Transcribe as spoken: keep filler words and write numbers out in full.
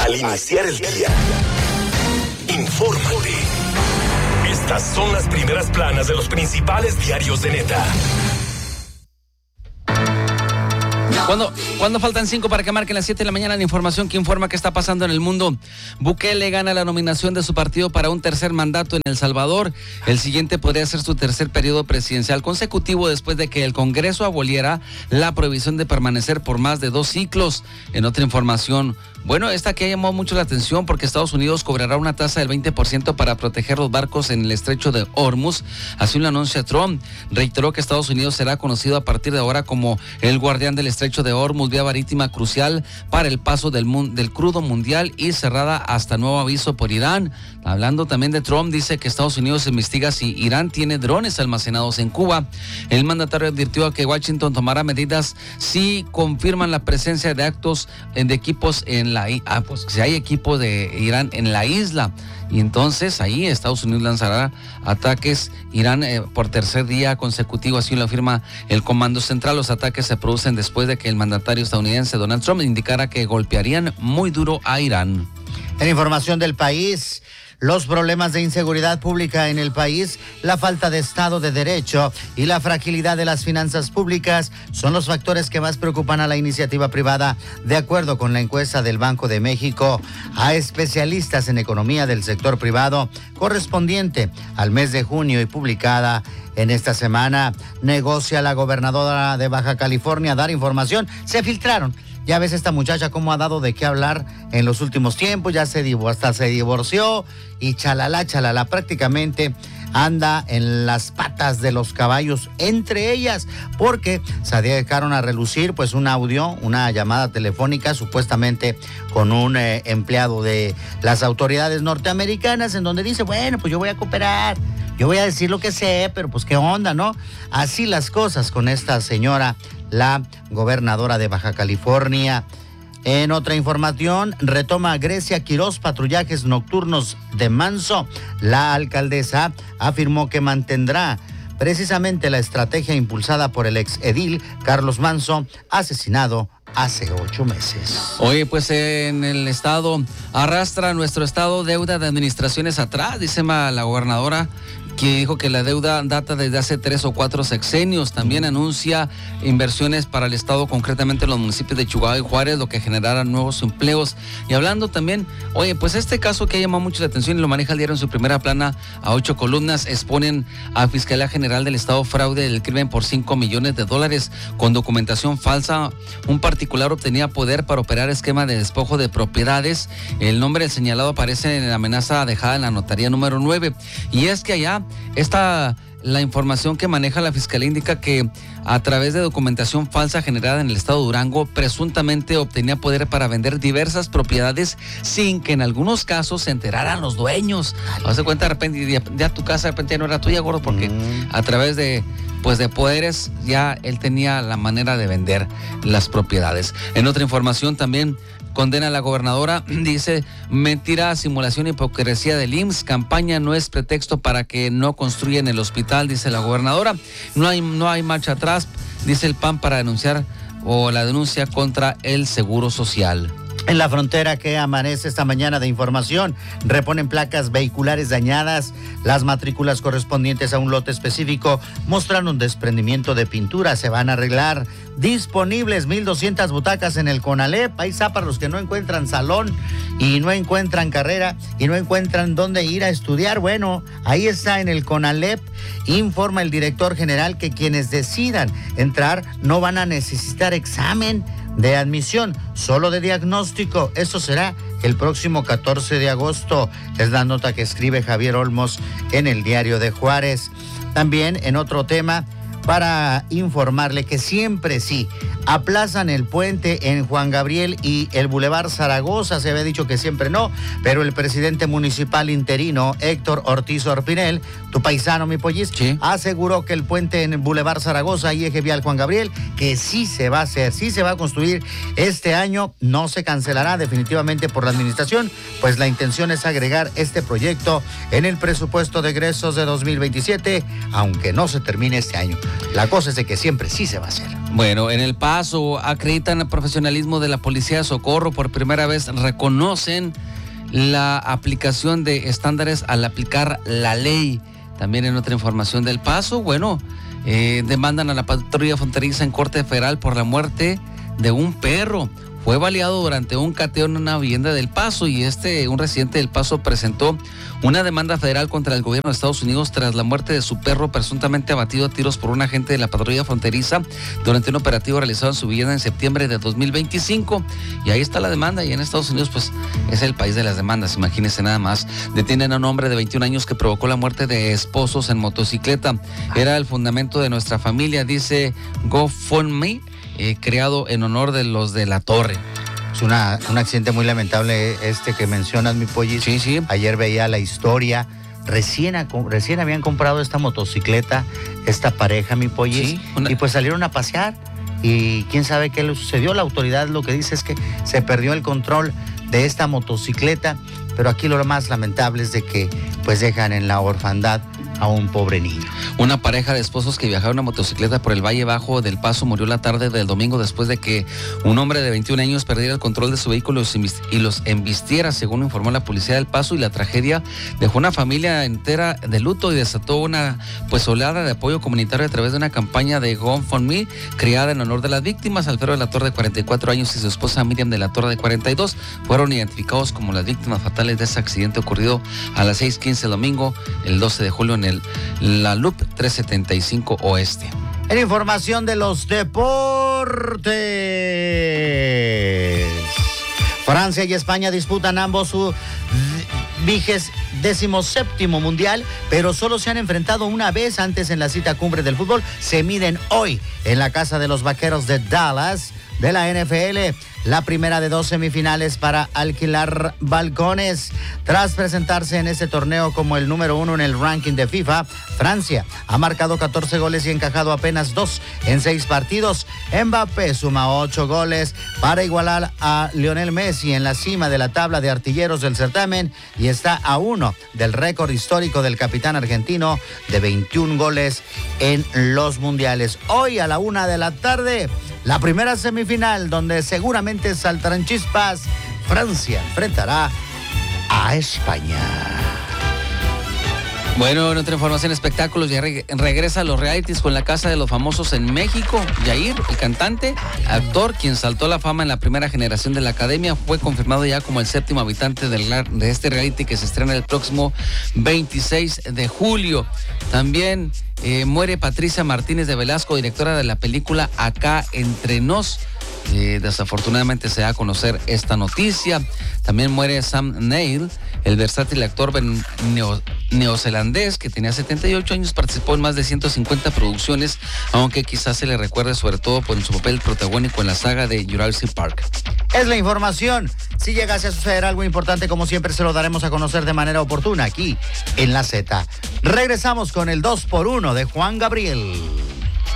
Al iniciar el día, infórmate. Estas son las primeras planas de los principales diarios de Neta. Cuando, cuando faltan cinco para que marquen las siete de la mañana, la información que informa qué está pasando en el mundo. Bukele gana la nominación de su partido para un tercer mandato en El Salvador. El siguiente podría ser su tercer periodo presidencial consecutivo después de que el Congreso aboliera la prohibición de permanecer por más de dos ciclos. En otra información, bueno, esta que ha llamado mucho la atención porque Estados Unidos cobrará una tasa del veinte por ciento para proteger los barcos en el estrecho de Hormuz. Así lo anuncia Trump. Reiteró que Estados Unidos será conocido a partir de ahora como el guardián del estrecho de Hormuz, vía marítima crucial para el paso del, del crudo mundial y cerrada hasta nuevo aviso por Irán. Hablando también de Trump, dice que Estados Unidos investiga si Irán tiene drones almacenados en Cuba. El mandatario advirtió que Washington tomará medidas si confirman la presencia de actos de equipos en la ah, pues si hay equipos de Irán en la isla. Y entonces ahí Estados Unidos lanzará ataques Irán eh, por tercer día consecutivo, así lo afirma el Comando Central. Los ataques se producen después de que el mandatario estadounidense Donald Trump indicara que golpearían muy duro a Irán. En información del país, los problemas de inseguridad pública en el país, la falta de Estado de Derecho y la fragilidad de las finanzas públicas son los factores que más preocupan a la iniciativa privada, de acuerdo con la encuesta del Banco de México a especialistas en economía del sector privado correspondiente al mes de junio y publicada en esta semana. Negocia la gobernadora de Baja California dar información. Se filtraron. Ya ves esta muchacha cómo ha dado de qué hablar en los últimos tiempos, ya se divorció, hasta se divorció y chalala, chalala, prácticamente anda en las patas de los caballos, entre ellas, porque se dejaron a relucir pues un audio, una llamada telefónica supuestamente con un eh, empleado de las autoridades norteamericanas en donde dice, bueno, pues yo voy a cooperar, yo voy a decir lo que sé, pero pues qué onda, ¿no? Así las cosas con esta señora, la gobernadora de Baja California. En otra información, retoma Grecia Quirós patrullajes nocturnos de Manso. La alcaldesa afirmó que mantendrá precisamente la estrategia impulsada por el ex edil Carlos Manso, asesinado hace ocho meses. Oye, pues en el estado, arrastra nuestro estado deuda de administraciones atrás, dice la gobernadora, que dijo que la deuda data desde hace tres o cuatro sexenios. También anuncia inversiones para el estado, concretamente en los municipios de Chihuahua y Juárez, lo que generará nuevos empleos. Y hablando también, oye, pues este caso que ha llamado mucho la atención y lo maneja el diario en su primera plana a ocho columnas, exponen a Fiscalía General del Estado fraude del crimen por cinco millones de dólares con documentación falsa. Un particular obtenía poder para operar esquema de despojo de propiedades. El nombre del señalado aparece en la amenaza dejada en la notaría número nueve. Y es que allá esta, la información que maneja la Fiscalía indica que a través de documentación falsa generada en el estado de Durango, presuntamente obtenía poder para vender diversas propiedades sin que en algunos casos se enteraran los dueños. Haz de cuenta, de repente, ya, ya tu casa de repente ya no era tuya, gordo, porque mm. a través de, pues de poderes ya él tenía la manera de vender las propiedades. En otra información también, condena a la gobernadora, dice, mentira, simulación, hipocresía del I M S S, campaña no es pretexto para que no construyan el hospital, dice la gobernadora. No hay, no hay marcha atrás, dice el P A N, para denunciar o la denuncia contra el Seguro Social. En la frontera que amanece esta mañana de información, reponen placas vehiculares dañadas. Las matrículas correspondientes a un lote específico mostran un desprendimiento de pintura. Se van a arreglar. Disponibles mil doscientas butacas en el CONALEP. Hay záparos que no encuentran salón y no encuentran carrera y no encuentran dónde ir a estudiar. Bueno, ahí está en el CONALEP. Informa el director general que quienes decidan entrar no van a necesitar examen de admisión, solo de diagnóstico. Eso será el próximo catorce de agosto. Es la nota que escribe Javier Olmos en el Diario de Juárez. También en otro tema, para informarle que siempre sí, aplazan el puente en Juan Gabriel y el Boulevard Zaragoza. Se había dicho que siempre no, pero el presidente municipal interino, Héctor Ortiz Orpinel, tu paisano, mi pollis, sí, aseguró que el puente en el Boulevard Zaragoza y eje vial Juan Gabriel, que sí se va a hacer, sí se va a construir este año, no se cancelará definitivamente por la administración, pues la intención es agregar este proyecto en el presupuesto de egresos de dos mil veintisiete, aunque no se termine este año. La cosa es de que siempre sí se va a hacer. Bueno, en El Paso acreditan el profesionalismo de la Policía de Socorro. Por primera vez reconocen la aplicación de estándares al aplicar la ley. También en otra información del Paso, bueno, eh, demandan a la patrulla fronteriza en Corte Federal por la muerte de un perro. Fue baleado durante un cateo en una vivienda del Paso y este, un residente del Paso presentó una demanda federal contra el gobierno de Estados Unidos tras la muerte de su perro presuntamente abatido a tiros por un agente de la patrulla fronteriza durante un operativo realizado en su vivienda en septiembre de dos mil veinticinco. Y ahí está la demanda, y en Estados Unidos pues es el país de las demandas, imagínense nada más. Detienen a un hombre de veintiún años que provocó la muerte de esposos en motocicleta. Era el fundamento de nuestra familia, dice GoFundMe. Eh, creado en honor de los de La Torre. Es una, un accidente muy lamentable este que mencionas, mi Pollis. Sí, sí. Ayer veía la historia. Recién, recién habían comprado esta motocicleta, esta pareja, mi Pollis. Sí, una... Y pues salieron a pasear. Y quién sabe qué le sucedió. La autoridad lo que dice es que se perdió el control de esta motocicleta. Pero aquí lo más lamentable es de que pues dejan en la orfandad a un pobre niño. Una pareja de esposos que viajaron en motocicleta por el Valle Bajo del Paso murió la tarde del domingo después de que un hombre de veintiún años perdiera el control de su vehículo y los embistiera, según informó la policía del Paso. Y la tragedia dejó una familia entera de luto y desató una pues oleada de apoyo comunitario a través de una campaña de GoFundMe creada en honor de las víctimas. Alfredo de la Torre, de cuarenta y cuatro años, y su esposa Miriam de la Torre, de cuarenta y dos, fueron identificados como las víctimas fatales de ese accidente ocurrido a las seis quince domingo, el doce de julio, en el La Loop trescientos setenta y cinco Oeste. En información de los deportes, Francia y España disputan ambos su vigésimo décimo séptimo mundial, pero solo se han enfrentado una vez antes en la cita cumbre del fútbol. Se miden hoy en la casa de los Vaqueros de Dallas de la N F L. La primera de dos semifinales para alquilar balcones. Tras presentarse en este torneo como el número uno en el ranking de FIFA, Francia ha marcado catorce goles y encajado apenas dos en seis partidos. Mbappé suma ocho goles para igualar a Lionel Messi en la cima de la tabla de artilleros del certamen y está a uno del récord histórico del capitán argentino de veintiún goles en los mundiales. Hoy a la una de la tarde, la primera semifinal donde seguramente saltarán chispas. Francia enfrentará a España. Bueno, en otra información, espectáculos, ya re- regresa a los realities con La Casa de los Famosos en México. Yair, el cantante, actor, quien saltó a la fama en la primera generación de la academia, fue confirmado ya como el séptimo habitante del, de este reality que se estrena el próximo veintiséis de julio. También eh, muere Patricia Martínez de Velasco, directora de la película Acá Entre Nos. Eh, desafortunadamente se da a conocer esta noticia. También muere Sam Neill, el versátil actor ben, neo, neozelandés que tenía setenta y ocho años, participó en más de ciento cincuenta producciones, aunque quizás se le recuerde sobre todo por su papel protagónico en la saga de Jurassic Park. Es la información. Si llegase a suceder algo importante, como siempre, se lo daremos a conocer de manera oportuna aquí en La Z. Regresamos con el dos por uno de Juan Gabriel.